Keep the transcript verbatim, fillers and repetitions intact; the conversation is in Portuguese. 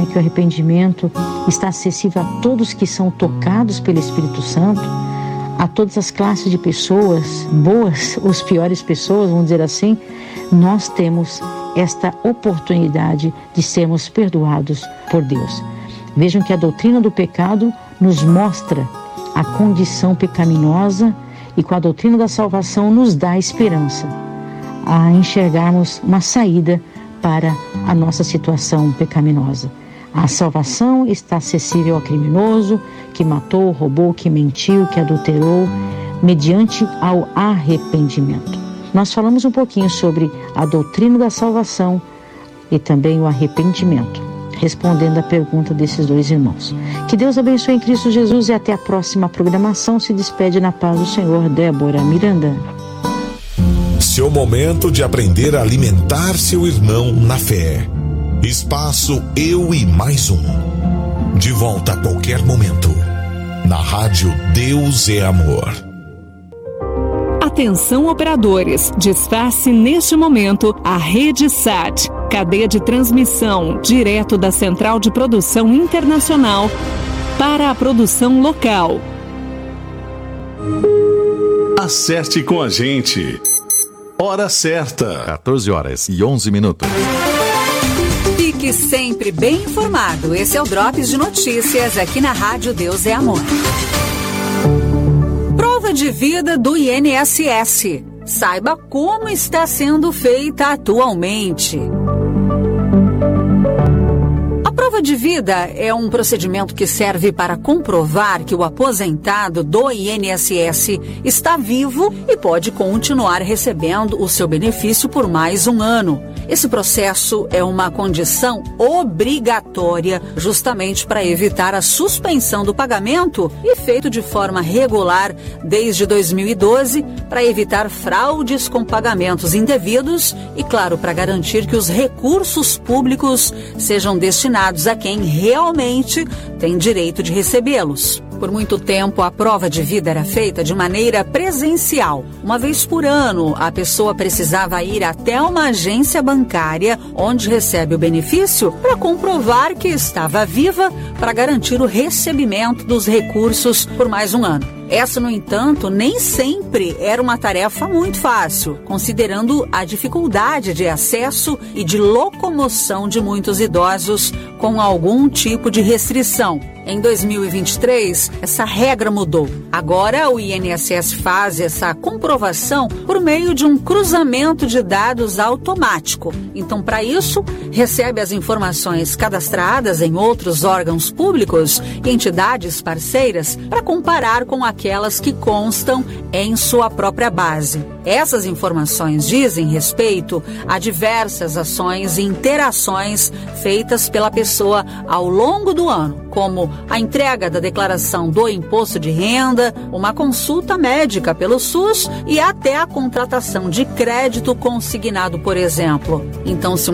né, que o arrependimento está acessível a todos que são tocados pelo Espírito Santo, a todas as classes de pessoas, boas ou as piores pessoas, vamos dizer assim, nós temos esta oportunidade de sermos perdoados por Deus. Vejam que a doutrina do pecado nos mostra a condição pecaminosa e com a doutrina da salvação nos dá esperança a enxergarmos uma saída para a nossa situação pecaminosa. A salvação está acessível ao criminoso que matou, roubou, que mentiu, que adulterou, mediante ao arrependimento. Nós falamos um pouquinho sobre a doutrina da salvação e também o arrependimento, respondendo à pergunta desses dois irmãos. Que Deus abençoe em Cristo Jesus e até a próxima programação. Se despede na paz do Senhor, Débora Miranda. Seu momento de aprender a alimentar seu irmão na fé. Espaço Eu e Mais Um. De volta a qualquer momento. Na rádio Deus é Amor. Atenção operadores, desface neste momento a Rede Sat, cadeia de transmissão direto da Central de Produção Internacional para a produção local. Acerte com a gente. Hora certa. quatorze horas e onze minutos. Fique sempre bem informado. Esse é o Drops de Notícias aqui na Rádio Deus é Amor. Prova de vida do I N S S. Saiba como está sendo feita atualmente. A prova de vida é um procedimento que serve para comprovar que o aposentado do I N S S está vivo e pode continuar recebendo o seu benefício por mais um ano. Esse processo é uma condição obrigatória justamente para evitar a suspensão do pagamento e feito de forma regular desde dois mil e doze para evitar fraudes com pagamentos indevidos e, claro, para garantir que os recursos públicos sejam destinados a quem realmente tem direito de recebê-los. Por muito tempo, a prova de vida era feita de maneira presencial. Uma vez por ano, a pessoa precisava ir até uma agência bancária onde recebe o benefício para comprovar que estava viva para garantir o recebimento dos recursos por mais um ano. Essa, no entanto, nem sempre era uma tarefa muito fácil, considerando a dificuldade de acesso e de locomoção de muitos idosos com algum tipo de restrição. Em dois mil e vinte e três, essa regra mudou. Agora, o I N S S faz essa comprovação por meio de um cruzamento de dados automático. Então, para isso, recebe as informações cadastradas em outros órgãos públicos e entidades parceiras para comparar com aquelas que constam em sua própria base. Essas informações dizem respeito a diversas ações e interações feitas pela pessoa ao longo do ano, como a entrega da declaração do imposto de renda, uma consulta médica pelo SUS e até a contratação de crédito consignado, por exemplo. Então, se